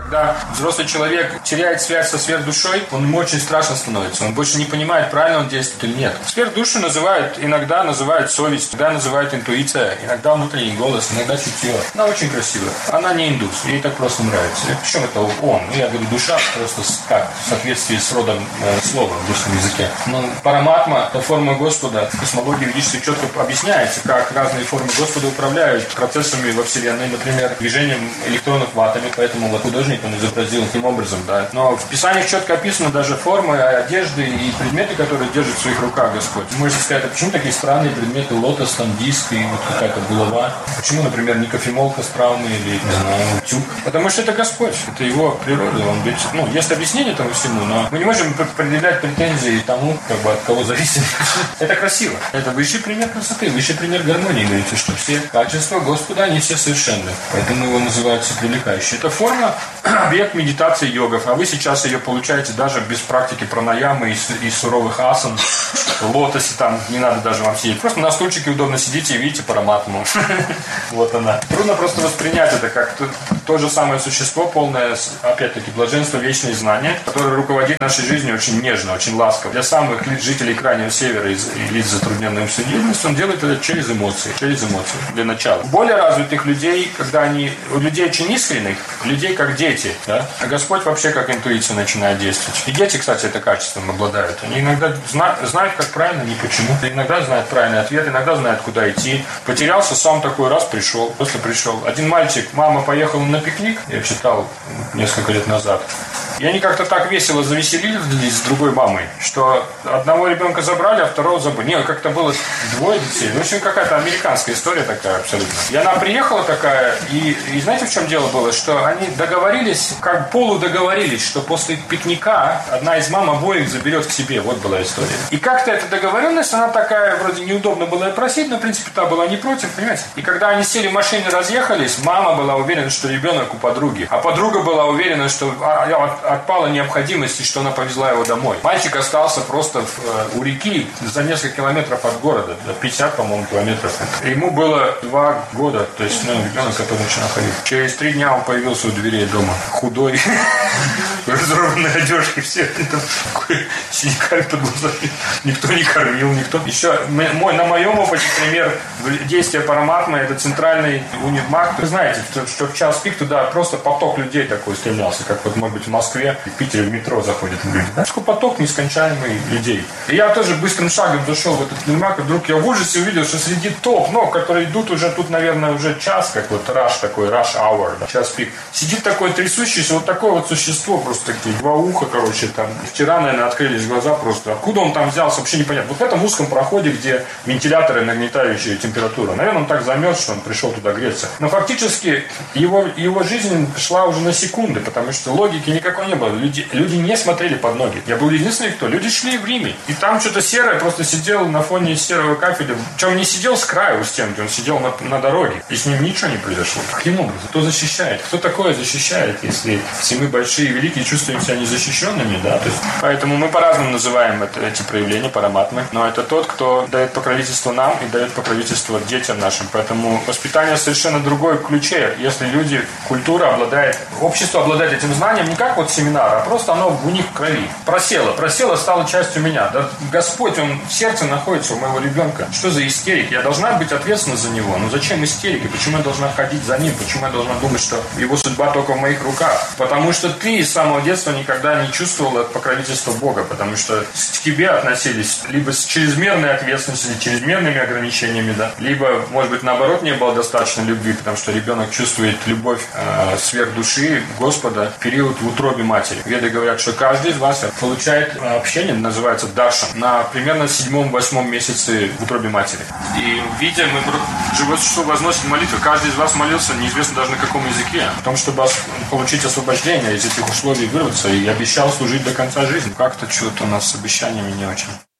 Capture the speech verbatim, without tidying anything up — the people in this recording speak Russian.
Когда взрослый человек теряет связь со сверхдушой, он ему очень страшно становится. Он больше не понимает, правильно он действует или нет. Сверхдушу называют, иногда называют совесть, иногда называют интуиция, иногда внутренний голос, иногда чутье. Она очень красивая. Она не индус, ей так просто нравится. Причем это он. Ну, я говорю, душа просто как в соответствии с родом э, слова в русском языке. Но параматма, это форма Господа. В космологии ведически четко объясняется, как разные формы Господа управляют процессами во Вселенной, например, движением электронов в атоме, поэтому вот художник он изобразил таким образом, да. Но в Писаниях четко описаны даже формы одежды и предметы, которые держит в своих руках Господь. Можете сказать, а почему такие странные предметы, лотос, там диск и вот какая-то булава? Почему, например, не кофемолка справная или, не знаю, тюк? Потому что это Господь, это его природа. Он ведь, ну, есть объяснение этому всему, но мы не можем предъявлять претензии тому, как бы от кого зависит. Это красиво. Это высший пример красоты, высший пример гармонии. Говорите, что все качества Господа, они все совершенны. Поэтому его называют привлекающей. Это форма, объект медитации йогов, а вы сейчас ее получаете даже без практики пранаямы и, и суровых асан, в лотосе там, не надо даже вам сидеть. Просто на стульчике удобно сидите и видите параматму. Вот она. Трудно просто воспринять это как то, то же самое существо, полное, опять-таки, блаженство, вечные знания, которое руководит нашей жизнью очень нежно, очень ласково. Для самых лиц жителей Крайнего Севера и лиц затрудненной умственностью он делает это через эмоции. Через эмоции, для начала. У более развитых людей, когда они... У людей очень искренних, людей как дети, да? А Господь вообще как интуиция начинает действовать. И дети, кстати, это качеством обладают. Они иногда зна- знают, как правильно, не почему. Иногда знают правильный ответ, иногда знают, куда идти. Потерялся, сам такой раз пришел, просто пришел. Один мальчик, мама поехала на пикник, я читал несколько лет назад. И они как-то так весело завеселились с другой мамой, что одного ребенка забрали, а второго забыли. Нет, как-то было двое детей. В общем, какая-то американская история такая абсолютно. И она приехала такая, и, и знаете, в чем дело было? Что они договорились, как полудоговорились, что после пикника одна из мам обоих заберет к себе. Вот была история. И как-то эта договоренность, она такая, вроде неудобно было и просить, но, в принципе, та была не против, понимаете? И когда они сели в машине, разъехались, мама была уверена, что ребенок у подруги. А подруга была уверена, что отпала необходимость, и что она повезла его домой. Мальчик остался просто в, у реки за несколько километров от города, пятьдесят, по-моему, километров. Ему было два года, то есть, ну, ребенок, который начинал ходить. Через три дня он появился у дверей дома. Худой, в разорванной одежке, все синяками под глазами. Никто не кормил, никто. Еще мой, на моем опыте пример действия параматмы, это центральный универмаг. Вы знаете, что, что в час пик туда просто поток людей такой стремлялся, как вот, может быть, в Москве, в Питере в метро заходят люди. Да? Такой поток нескончаемый людей. И я тоже быстрым шагом зашел в этот универмаг, и вдруг я в ужасе увидел, что среди топ, ну, которые идут уже тут, наверное, уже час, как вот rush такой, rush hour, да, час пик. Сидит такое трясущееся, вот такое вот существо, просто такие два уха, короче, там. Вчера, наверное, открылись глаза просто. Откуда он там взялся, вообще непонятно. Вот в этом узком проходе, где вентиляторы, нагнетающие температуру. Наверное, он так замерз, что он пришел туда греться. Но фактически его, его жизнь шла уже на секунды, потому что логики никакой не было. Люди, люди не смотрели под ноги. Я был единственный, кто. Люди шли в Риме. И там что-то серое просто сидел на фоне серого кафеля. Причем он не сидел с краю у стенки, он сидел на, на дороге. И с ним ничего не произошло. Каким образом? Кто защищает? Кто такое защищает, если все мы большие и великие чувствуем себя незащищенными, да? То есть, поэтому мы по-разному называем это, эти проявления параматмы. Но это тот, кто дает покровительство нам и дает покровительство детям нашим. Поэтому воспитание совершенно другой в ключе. Если люди, культура обладает, общество обладает этим знанием не как вот семинар, а просто оно у них в крови. Просело. Просело, стало частью меня. Да, Господь, Он в сердце находится у моего ребенка. Что за истерик? Я должна быть ответственна за него. Но зачем истерики? Почему я должна ходить за ним? Почему я должна думать, что его судьба только в моих руках? Потому что ты с самого детства никогда не чувствовала покровительства Бога. Потому что к тебе относились либо с чрезмерной ответственностью, чрезмерными ограничениями, да, либо, может быть, наоборот, не было достаточно любви, потому что ребенок чувствует любовь э, сверх души Господа в период в утробе матери. Веды говорят, что каждый из вас получает общение, называется даршан, на примерно седьмом-восьмом месяце в утробе матери. И видя, мы живое существо возносит молитвы. Каждый из вас молился, неизвестно даже на каком языке, о том, чтобы получить освобождение из этих условий, вырваться, и обещал служить до конца жизни. Как-то что-то у нас с обещаниями не очень.